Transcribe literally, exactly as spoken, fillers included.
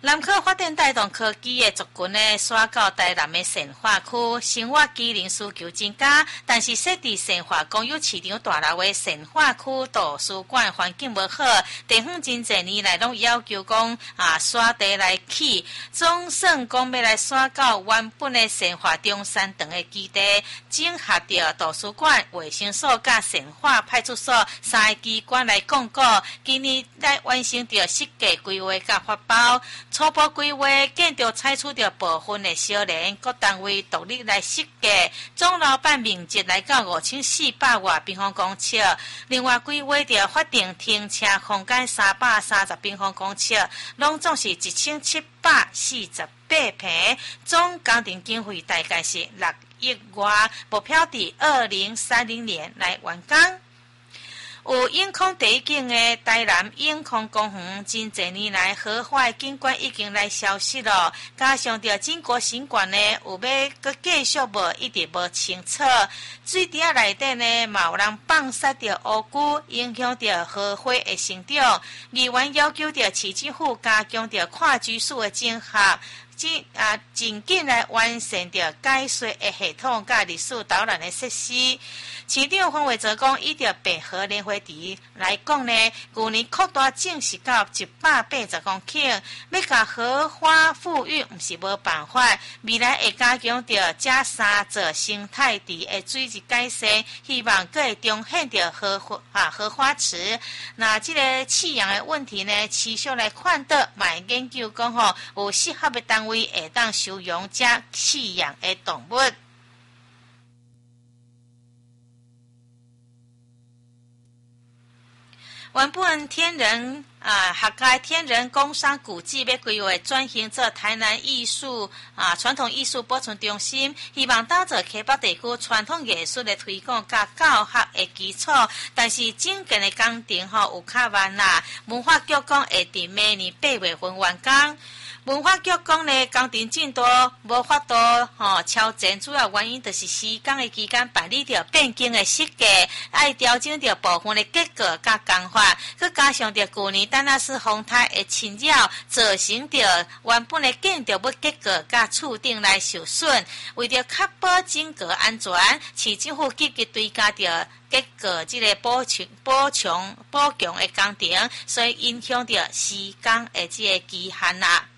南科发展带动科技的族群呢，刷到台南的善化区，生活机能需求增加，但是设置善化公有市场大楼的善化区图书馆环境无好，地方真侪年来拢要求讲啊刷地来起，总算讲要来刷到原本的善化中山堂的基地，整合着图书馆、卫生所甲善化派出所三个机关来共构，今年来完成着设计规划甲发包。初步规划，建筑采取着部分的小联，各单位独立来设计，总楼板面积来到五千四百外平方公尺。另外规划着法定停车空间三百三十平方公尺，拢总是一千七百四十八平，总工程经费大概是六亿外，目标伫二零三零年来完工。有永康第一景的台南永康公园，真侪年来好坏景观已经来消失了，加上着整个新馆呢，有要搁继续无一直无清楚，水池啊内底呢，嘛有人放撒着污垢，影响着荷花的生长。议员要求着市政府加强着跨居所的整合。尽啊，尽紧来完善着解说的系统，甲历史导览的设施。市长黄伟哲讲，以着北河莲花池来讲呢，去年扩大正式到一百八十公顷，要甲荷花富裕，毋是无办法。未来会加强着这三座生态池的水质改善，希望可以彰显着荷花啊荷花池。那这个弃养的问题呢，持续来看到，嘛研究讲吼，有适合的单位会当收容这弃养的动物。原本天人啊，客家天人工商古迹要规划转型做台南艺术啊传统艺术保存中心，希望打造溪北地区传统艺术的推广甲教学的基础。但是整件的工程吼有较慢啦，文化局讲会伫明年八月份完工。文化局讲呢，工程进度无法度吼超前，主要原因就是施工的期间办理着变更的设计，爱调整着部分的结构甲工法，佮加上着去年丹纳斯风台的侵扰，造成着原本的建筑物结构甲厝顶来受损。为着确保整个安全，市政府积极追加着结构这个补强、补强、补强的工程，所以影响着施工的这个期限啦。